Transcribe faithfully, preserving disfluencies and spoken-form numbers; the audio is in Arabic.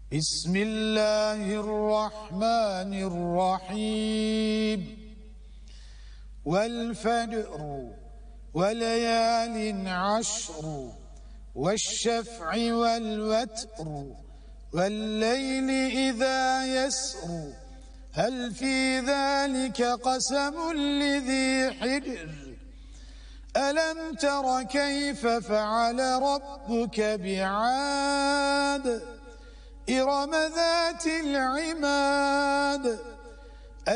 بسم الله الرحمن الرحيم والفجر وليال عشر والشفع والوتر والليل إذا يسر هل في ذلك قسم لذي حجر ألم تر كيف فعل ربك بعاد إرم ذات العماد